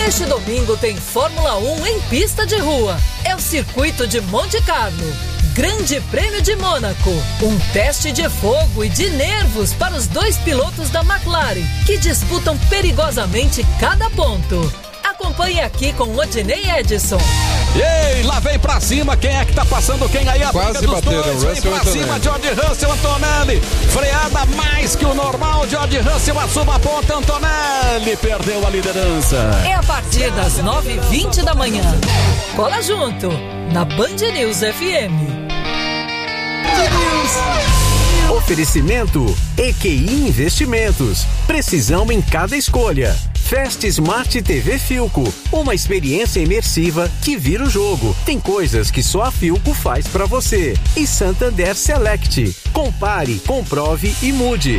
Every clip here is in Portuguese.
Neste domingo tem Fórmula 1 em pista de rua. É o circuito de Monte Carlo. Grande Prêmio de Mônaco. Um teste de fogo e de nervos para os dois pilotos da McLaren, que disputam perigosamente cada ponto. Acompanhe aqui com Odinei Edson. Ei, lá vem pra cima, quem é que tá passando quem aí? A quase briga dos bateram, dois, Russell vem pra cima, George Russell, Antonelli, freada mais que o normal, George Russell assume a ponta, Antonelli perdeu a liderança. É a partir das 9h20 da manhã. Cola junto, na Band News FM. Oferecimento EQI Investimentos. Precisão em cada escolha. Fast Smart TV Philco, uma experiência imersiva que vira o jogo. Tem coisas que só a Philco faz pra você. E Santander Select. Compare, comprove e mude.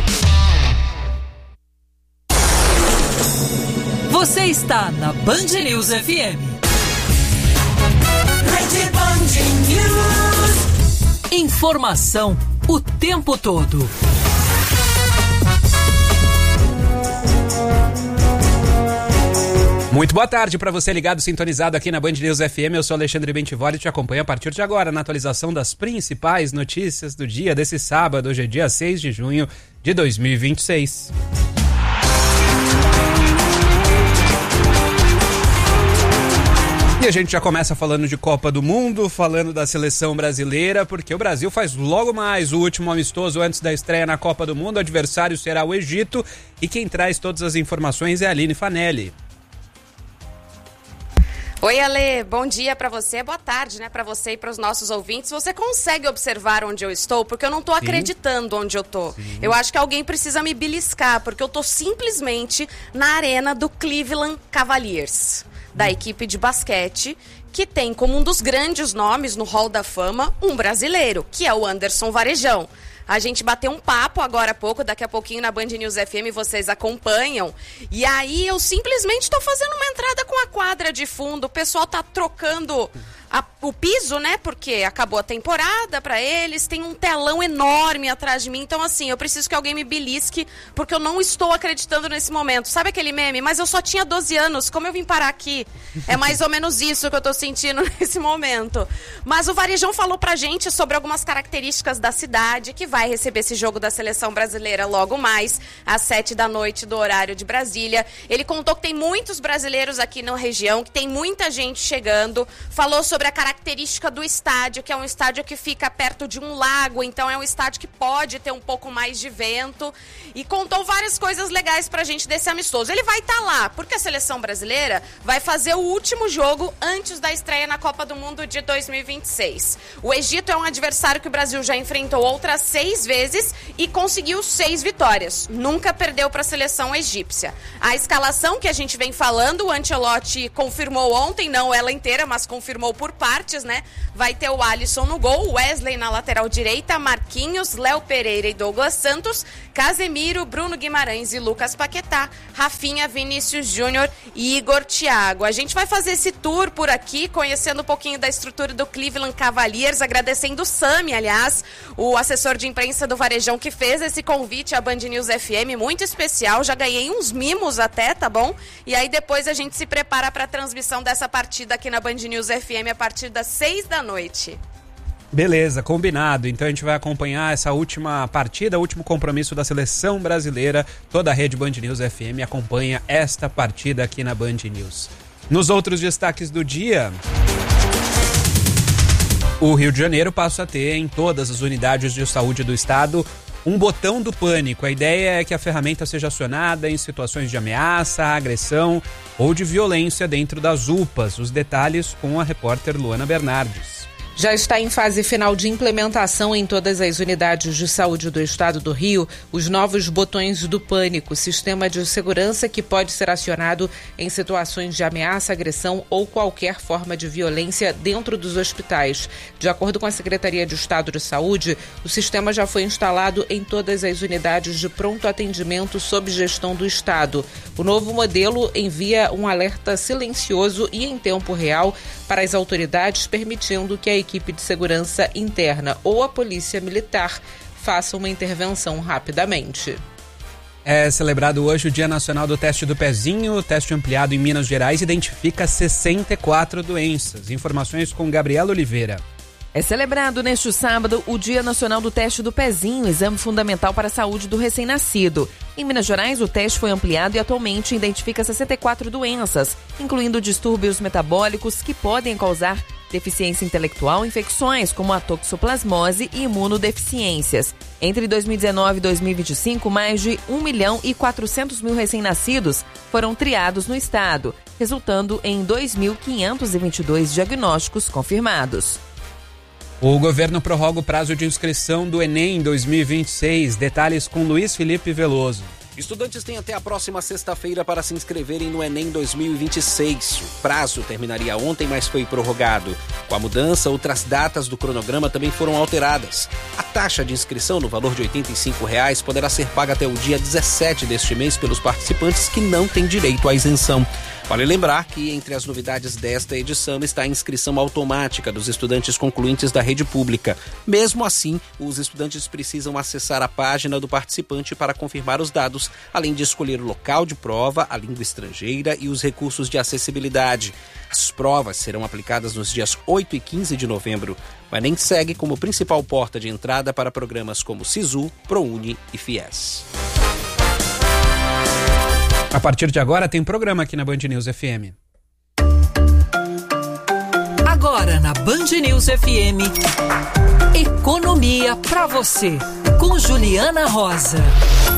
Você está na Band News FM. Rede Band News. Informação o tempo todo. Muito boa tarde para você ligado, sintonizado aqui na Band News FM. Eu sou Alexandre Bentivoli e te acompanho a partir de agora na atualização das principais notícias do dia desse sábado. Hoje é dia 6 de junho de 2026. E a gente já começa falando de Copa do Mundo, falando da seleção brasileira, porque o Brasil faz logo mais o último amistoso antes da estreia na Copa do Mundo. O adversário será o Egito e quem traz todas as informações é a Aline Fanelli. Oi, Ale, bom dia para você, boa tarde, né, para você e para os nossos ouvintes. Você consegue observar onde eu estou? Porque eu não estou acreditando onde eu tô. Sim. Eu acho que alguém precisa me beliscar, porque eu tô simplesmente na arena do Cleveland Cavaliers, da equipe de basquete, que tem como um dos grandes nomes no Hall da Fama um brasileiro, que é o Anderson Varejão. A gente bateu um papo agora há pouco, daqui a pouquinho na Band News FM, vocês acompanham. E aí eu simplesmente estou fazendo uma entrada com a quadra de fundo, o pessoal tá trocando o piso, né? Porque acabou a temporada pra eles, tem um telão enorme atrás de mim. Então, assim, eu preciso que alguém me belisque, porque eu não estou acreditando nesse momento. Sabe aquele meme? Mas eu só tinha 12 anos, como eu vim parar aqui? É mais ou menos isso que eu tô sentindo nesse momento. Mas o Varejão falou pra gente sobre algumas características da cidade, que vai receber esse jogo da seleção brasileira logo mais, às 19h do horário de Brasília. Ele contou que tem muitos brasileiros aqui na região, que tem muita gente chegando. Falou sobre a característica do estádio, que é um estádio que fica perto de um lago, então é um estádio que pode ter um pouco mais de vento, e contou várias coisas legais pra gente desse amistoso. Ele vai estar lá, porque a seleção brasileira vai fazer o último jogo antes da estreia na Copa do Mundo de 2026. O Egito é um adversário que o Brasil já enfrentou outras 6 vezes e conseguiu 6 vitórias. Nunca perdeu para a seleção egípcia. A escalação que a gente vem falando, o Ancelotti confirmou ontem, não ela inteira, mas confirmou por partes, né? Vai ter o Alisson no gol, Wesley na lateral direita, Marquinhos, Léo Pereira e Douglas Santos, Casemiro, Bruno Guimarães e Lucas Paquetá, Rafinha, Vinícius Júnior e Igor Thiago. A gente vai fazer esse tour por aqui, conhecendo um pouquinho da estrutura do Cleveland Cavaliers, agradecendo o Sami, aliás, o assessor de imprensa do Varejão, que fez esse convite à Band News FM, muito especial. Já ganhei uns mimos até, tá bom? E aí depois a gente se prepara para a transmissão dessa partida aqui na Band News FM a partir das 18h. Beleza, combinado. Então a gente vai acompanhar essa última partida, o último compromisso da seleção brasileira. Toda a rede Band News FM acompanha esta partida aqui na Band News. Nos outros destaques do dia, o Rio de Janeiro passa a ter em todas as unidades de saúde do estado um botão do pânico. A ideia é que a ferramenta seja acionada em situações de ameaça, agressão ou de violência dentro das UPAs. Os detalhes com a repórter Luana Bernardes. Já está em fase final de implementação em todas as unidades de saúde do estado do Rio os novos botões do pânico, sistema de segurança que pode ser acionado em situações de ameaça, agressão ou qualquer forma de violência dentro dos hospitais. De acordo com a Secretaria de Estado de Saúde, o sistema já foi instalado em todas as unidades de pronto atendimento sob gestão do estado. O novo modelo envia um alerta silencioso e em tempo real para as autoridades, permitindo que a equipe de segurança interna ou a polícia militar faça uma intervenção rapidamente. É celebrado hoje o Dia Nacional do Teste do Pezinho. O teste ampliado em Minas Gerais identifica 64 doenças. Informações com Gabriela Oliveira. É celebrado neste sábado o Dia Nacional do Teste do Pezinho, exame fundamental para a saúde do recém-nascido. Em Minas Gerais, o teste foi ampliado e atualmente identifica 64 doenças, incluindo distúrbios metabólicos que podem causar deficiência intelectual, infecções como a toxoplasmose e imunodeficiências. Entre 2019 e 2025, mais de 1.400.000 recém-nascidos foram triados no estado, resultando em 2.522 diagnósticos confirmados. O governo prorroga o prazo de inscrição do Enem 2026. Detalhes com Luiz Felipe Veloso. Estudantes têm até a próxima sexta-feira para se inscreverem no Enem 2026. O prazo terminaria ontem, mas foi prorrogado. Com a mudança, outras datas do cronograma também foram alteradas. A taxa de inscrição, no valor de R$ 85,00, poderá ser paga até o dia 17 deste mês pelos participantes que não têm direito à isenção. Vale lembrar que entre as novidades desta edição está a inscrição automática dos estudantes concluintes da rede pública. Mesmo assim, os estudantes precisam acessar a página do participante para confirmar os dados, além de escolher o local de prova, a língua estrangeira e os recursos de acessibilidade. As provas serão aplicadas nos dias 8 e 15 de novembro. O Enem segue como principal porta de entrada para programas como SISU, ProUni e FIES. A partir de agora tem programa aqui na Band News FM. Agora na Band News FM, Economia pra você, com Juliana Rosa.